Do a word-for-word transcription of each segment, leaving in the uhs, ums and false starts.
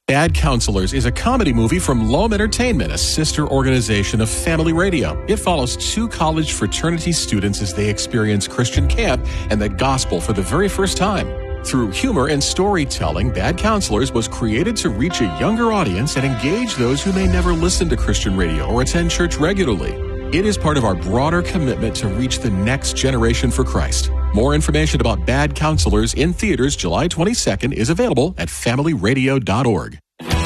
Bad Counselors is a comedy movie from Loam Entertainment, a sister organization of Family Radio. It follows two college fraternity students as they experience Christian camp and the gospel for the very first time. Through humor and storytelling, Bad Counselors was created to reach a younger audience and engage those who may never listen to Christian radio or attend church regularly. It is part of our broader commitment to reach the next generation for Christ. More information about Bad Counselors in theaters July twenty-second is available at family radio dot org.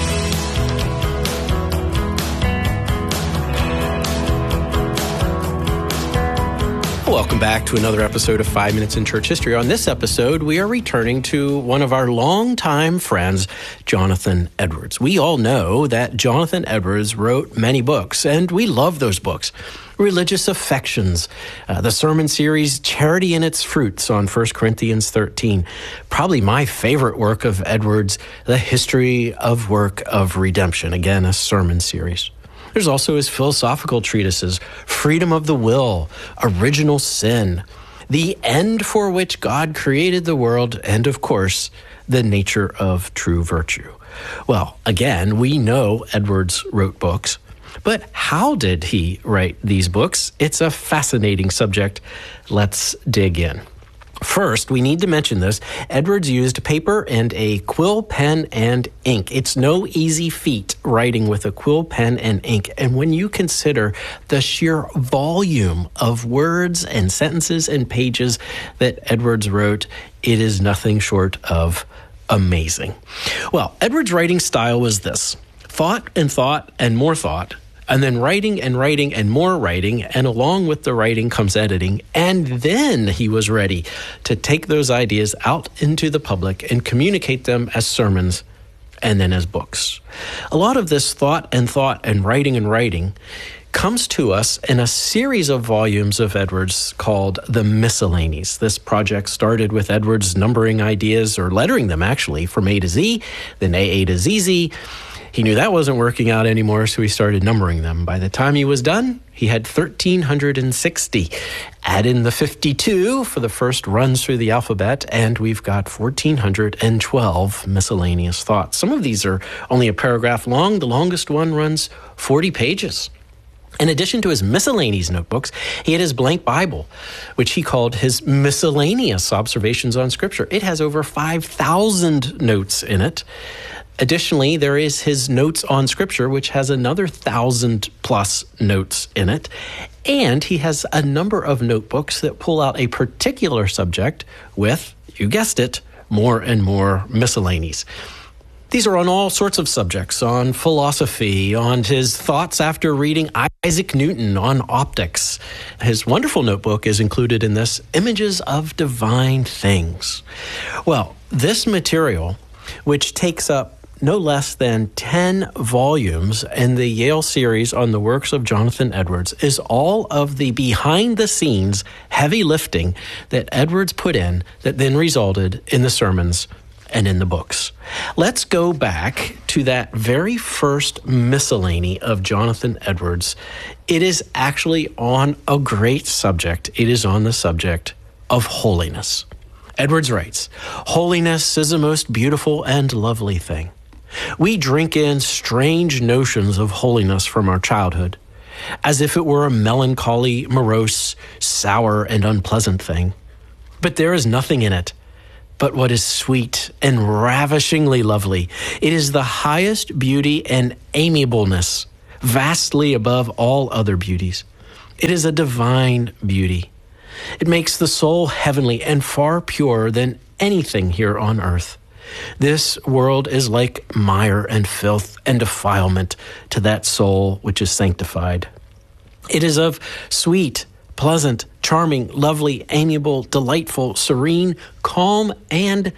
Welcome back to another episode of Five Minutes in Church History. On this episode, we are returning to one of our longtime friends, Jonathan Edwards. We all know that Jonathan Edwards wrote many books, and we love those books. Religious Affections, uh, the sermon series Charity and Its Fruits on First Corinthians thirteen. Probably my favorite work of Edwards, The History of Work of Redemption. Again, a sermon series. There's also his philosophical treatises, Freedom of the Will, Original Sin, The End for Which God Created the World, and of course, The Nature of True Virtue. Well, again, we know Edwards wrote books, but how did he write these books? It's a fascinating subject. Let's dig in. First, we need to mention this. Edwards used paper and a quill pen and ink. It's no easy feat writing with a quill pen and ink. And when you consider the sheer volume of words and sentences and pages that Edwards wrote, it is nothing short of amazing. Well, Edwards' writing style was this: thought and thought and more thought, and then writing and writing and more writing, and along with the writing comes editing. And then he was ready to take those ideas out into the public and communicate them as sermons and then as books. A lot of this thought and thought and writing and writing comes to us in a series of volumes of Edwards called the Miscellanies. This project started with Edwards numbering ideas, or lettering them actually, from A to Z, then A A to Z Z. He knew that wasn't working out anymore, so he started numbering them. By the time he was done, he had one thousand three hundred sixty. Add in the fifty-two for the first runs through the alphabet, and we've got one thousand four hundred twelve miscellaneous thoughts. Some of these are only a paragraph long. The longest one runs forty pages. In addition to his miscellaneous notebooks, he had his blank Bible, which he called his Miscellaneous Observations on Scripture. It has over five thousand notes in it. Additionally, there is his Notes on Scripture, which has another thousand plus notes in it. And he has a number of notebooks that pull out a particular subject with, you guessed it, more and more miscellanies. These are on all sorts of subjects, on philosophy, on his thoughts after reading Isaac Newton, on optics. His wonderful notebook is included in this, Images of Divine Things. Well, this material, which takes up no less than ten volumes in the Yale series on the works of Jonathan Edwards, is all of the behind-the-scenes heavy lifting that Edwards put in that then resulted in the sermons and in the books. Let's go back to that very first miscellany of Jonathan Edwards. It is actually on a great subject. It is on the subject of holiness. Edwards writes, "Holiness is a most beautiful and lovely thing. We drink in strange notions of holiness from our childhood, as if it were a melancholy, morose, sour, and unpleasant thing. But there is nothing in it but what is sweet and ravishingly lovely. It is the highest beauty and amiableness, vastly above all other beauties. It is a divine beauty. It makes the soul heavenly and far purer than anything here on earth. This world is like mire and filth and defilement to that soul which is sanctified. It is of sweet, pleasant, charming, lovely, amiable, delightful, serene, calm, and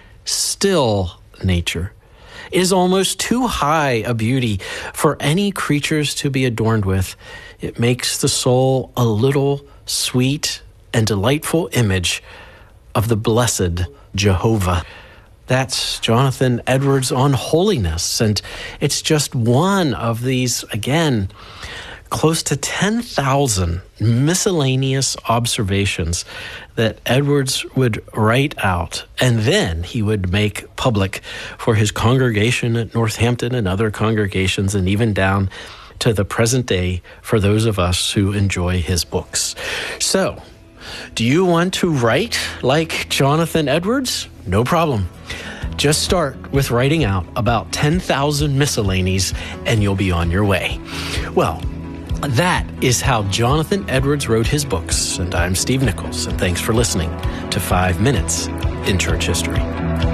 still nature. It is almost too high a beauty for any creatures to be adorned with. It makes the soul a little sweet and delightful image of the blessed Jehovah." That's Jonathan Edwards on holiness, and it's just one of these, again, close to ten thousand miscellaneous observations that Edwards would write out, and then he would make public for his congregation at Northampton and other congregations, and even down to the present day for those of us who enjoy his books. So, do you want to write like Jonathan Edwards? No problem. Just start with writing out about ten thousand miscellanies, and you'll be on your way. Well, that is how Jonathan Edwards wrote his books, and I'm Steve Nichols, and thanks for listening to Five Minutes in Church History.